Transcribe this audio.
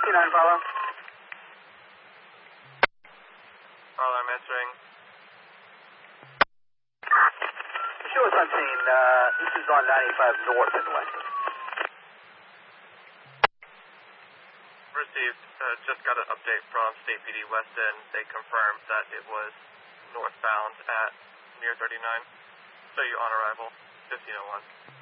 59, follow. Follow, I'm answering. Show us on scene. This is on 95 north and west. Received. Just got an update from State PD Weston. They confirmed that it was northbound at near 39. So you on arrival, 1501.